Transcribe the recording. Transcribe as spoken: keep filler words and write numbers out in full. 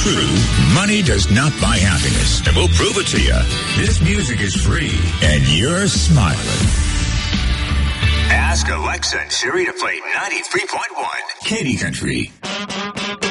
true. Money does not buy happiness. And we'll prove it to you. This music is free. And you're smiling. Ask Alexa and Siri to play ninety-three point one Katy Country.